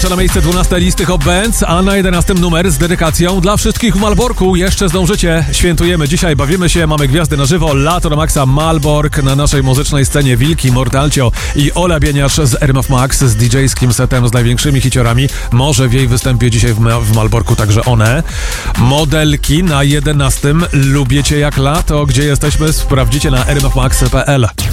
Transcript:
wkracza na miejsce 12 listy Hot Bands, a na 11 numer z dedykacją dla wszystkich w Malborku. Jeszcze zdążycie, świętujemy dzisiaj, bawimy się, mamy gwiazdy na żywo, lato na maksa, Malbork, na naszej muzycznej scenie Wilki, Mortalcio i Ola Bieniasz z RMF Max, z DJ-skim setem, z największymi hiciorami. Może w jej występie dzisiaj w Malborku także one. Modelki na 11, Lubię Cię jak lato, gdzie jesteśmy, sprawdzicie na rmfmax.pl.